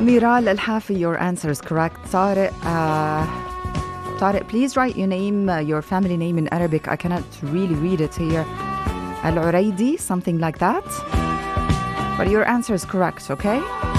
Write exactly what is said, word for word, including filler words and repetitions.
Miral Al-Hafi, your answer is correct. Tariq, uh, Tariq, please write your name, uh, your family name in Arabic. I cannot really read it here. Al-Uraidi, something like that. But your answer is correct, okay?